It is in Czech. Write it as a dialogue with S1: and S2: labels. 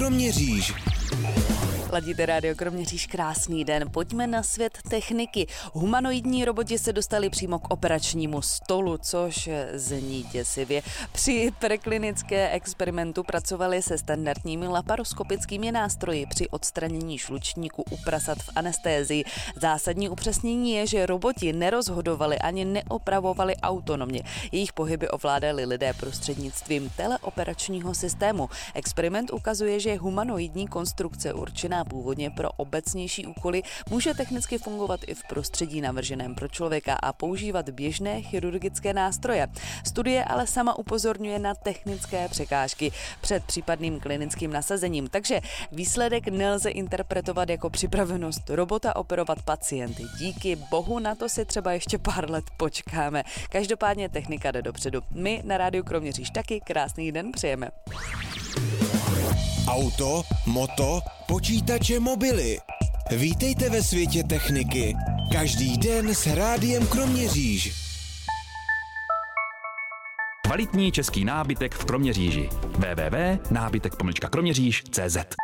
S1: Kroměříž.
S2: Ladíte Rádio Kroměříž, krásný den. Pojďme na svět techniky. Humanoidní roboti se dostali přímo k operačnímu stolu, což zní děsivě. Při preklinické experimentu pracovali se standardními laparoskopickými nástroji při odstranění šlučníku u prasat v anestézii. Zásadní upřesnění je, že roboti nerozhodovali ani neopravovali autonomně. Jejich pohyby ovládali lidé prostřednictvím teleoperačního systému. Experiment ukazuje, že humanoidní konstrukce určená původně pro obecnější úkoly může technicky fungovat i v prostředí navrženém pro člověka a používat běžné chirurgické nástroje. Studie ale sama upozorňuje na technické překážky před případným klinickým nasazením, takže výsledek nelze interpretovat jako připravenost robota operovat pacienty. Díky bohu na to si třeba ještě pár let počkáme. Každopádně technika jde dopředu. My na Rádiu Kroměříž taky krásný den přejeme.
S1: Auto, moto, počítače, mobily. Vítejte ve světě techniky. Každý den s Rádiem Kroměříž.
S3: Kvalitní český nábytek v Kroměříži. www.nábytek-kroměříž.cz